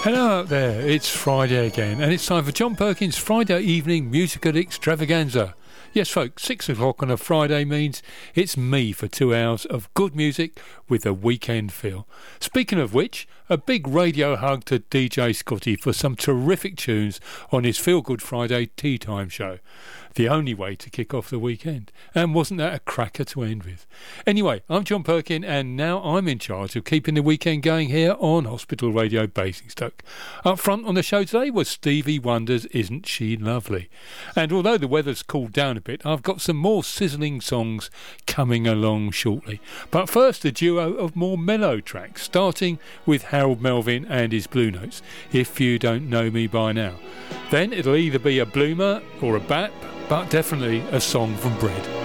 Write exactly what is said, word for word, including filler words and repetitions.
Hello out there, it's Friday again, and it's time for John Perkins' Friday Evening Musical Extravaganza. Yes, folks, six o'clock on a Friday means it's me for two hours of good music with a weekend feel. Speaking of which, a big radio hug to D J Scotty for some terrific tunes on his Feel Good Friday Tea Time show. The only way to kick off the weekend. And wasn't that a cracker to end with? Anyway, I'm John Perkin, and now I'm in charge of keeping the weekend going here on Hospital Radio Basingstoke. Up front on the show today was Stevie Wonder's Isn't She Lovely? And although the weather's cooled down a bit, I've got some more sizzling songs coming along shortly. But first, a duo of more mellow tracks, starting with Harold Melvin and his Blue Notes, If You Don't Know Me By Now. Then it'll either be a bloomer or a bap, but definitely a song from Bread.